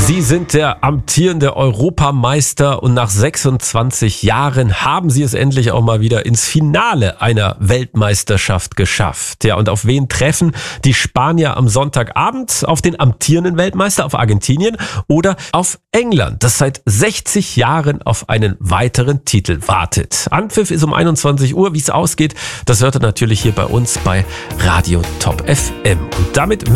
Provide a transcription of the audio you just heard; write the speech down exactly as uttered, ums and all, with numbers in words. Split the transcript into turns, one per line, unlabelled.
Sie sind der amtierende Europameister und nach sechsundzwanzig Jahren haben Sie es endlich auch mal wieder ins Finale einer Weltmeisterschaft geschafft. Ja, und auf wen treffen die Spanier am Sonntagabend? Auf den amtierenden Weltmeister, auf Argentinien oder auf England, das seit sechzig Jahren auf einen weiteren Titel wartet. Anpfiff ist um einundzwanzig Uhr. Wie es ausgeht, das hört ihr natürlich hier bei uns bei Radio Top F M. Und damit